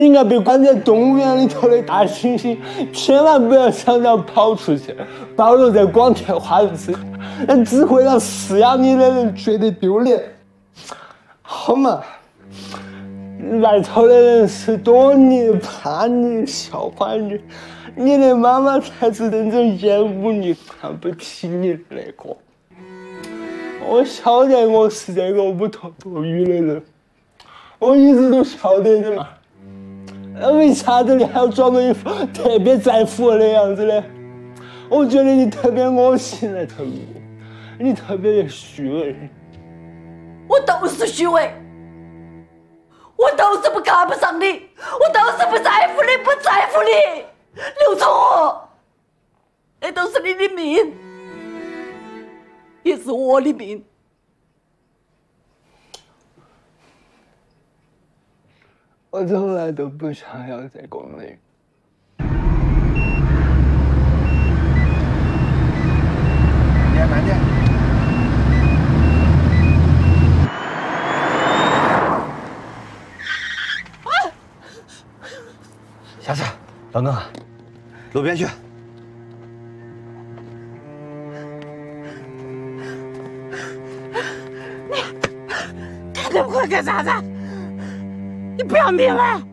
应该被关在动物园里头的大猩猩，千万不要想着跑出去，暴露在光天化日之下，那只会让饲养你的人觉得丢脸。好嘛，外头的人是躲你、怕你、笑话你，你的妈妈才是真正厌恶你、看不起你的那个。我晓得我是这个屋头多余的人，我一直都晓得的嘛。那为啥子你还要装作一副特别在乎我的样子呢？我觉得你特别恶心来头，你特别的虚伪。 我都是虚伪，我都是不看不上你，我都是不在乎你，不在乎你。刘聪河，那都是你的命，也是我的命。 我从来都不想要这个命。 慢点。下车，等等，路边去。 你看这么快干啥子？你不要命了？